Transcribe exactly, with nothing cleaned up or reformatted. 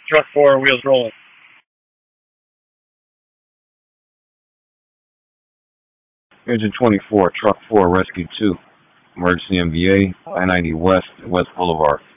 Truck four, wheels rolling. Engine twenty-four, Truck four, Rescue two. Emergency M V A, I ninety West, West Boulevard.